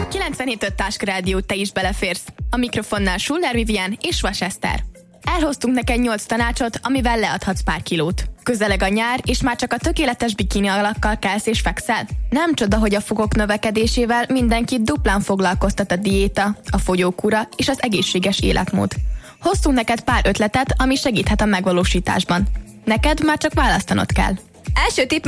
A 97.5 Táskrádió, te is beleférsz. A mikrofonnál Schuller Vivian és Vas Eszter. Elhoztunk neked 8 tanácsot, amivel leadhatsz pár kilót. Közeleg a nyár, és már csak a tökéletes bikini alakkal kelsz és fekszel? Nem csoda, hogy a fogok növekedésével mindenkit duplán foglalkoztat a diéta, a fogyókúra és az egészséges életmód. Hoztunk neked pár ötletet, ami segíthet a megvalósításban. Neked már csak választanod kell. Első tipp